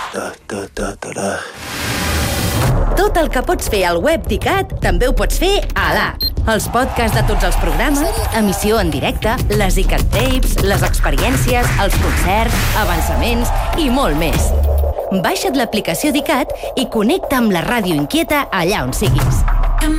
Tot el que pots fer al web d'ICAT també ho pots fer a l'app. Els podcasts de tots els programes, emissió en directe, les ICAT Tapes, les experiències, els concerts, avançaments i molt més. Baixa't l'aplicació d'ICAT i connecta amb la ràdio inquieta allà on siguis.